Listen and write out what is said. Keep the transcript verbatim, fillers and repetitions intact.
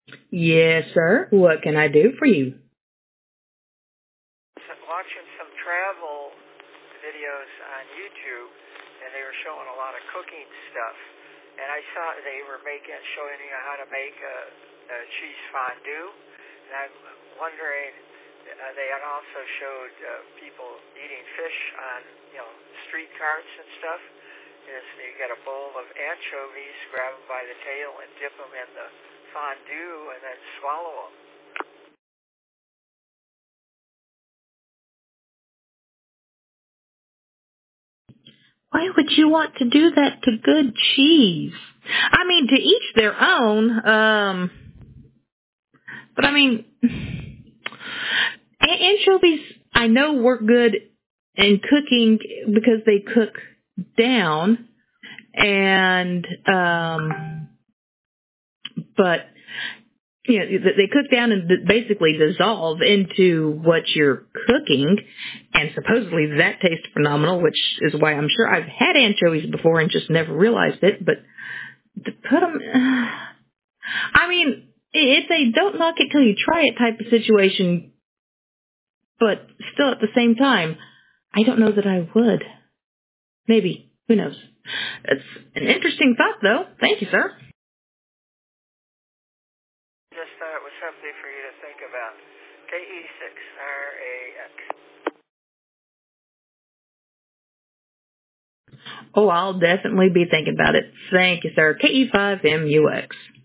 Yes, sir. What can I do for you? Watching some travel videos on YouTube, and they were showing a lot of cooking stuff. And I saw they were making, showing you how to make a, a cheese fondue. And I'm wondering, uh, they had also showed uh, people eating fish on, you know, street carts and stuff. Is you get a bowl of anchovies, grab them by the tail, and dip them in the fondue, and then swallow them. Why would you want to do that to good cheese? I mean, to each their own. Um, but I mean, anchovies I know work good in cooking because they cook down, and um, but you know, they cook down and basically dissolve into what you're cooking, and supposedly that tastes phenomenal, which is why I'm sure I've had anchovies before and just never realized it. But to put them, uh, I mean, it's a don't knock it till you try it type of situation, but still at the same time, I don't know that I would. Maybe. Who knows? It's an interesting thought, though. Thank you, sir. Just thought it was something for you to think about. K E six R A X. Oh, I'll definitely be thinking about it. Thank you, sir. K E five M U X.